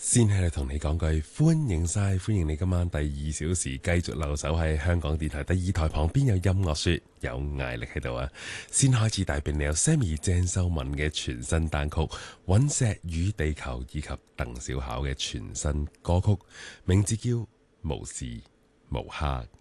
先喺度同你講句歡迎晒，歡迎你今晚第2小時繼續留守喺香港電台第2台，旁邊有音樂說，有艾力喺度啊！先開始帶俾你有 Sammy 鄭秀文嘅全新單曲《隕石與地球》，以及鄧小巧嘅全新歌曲，名字叫《無時無刻》。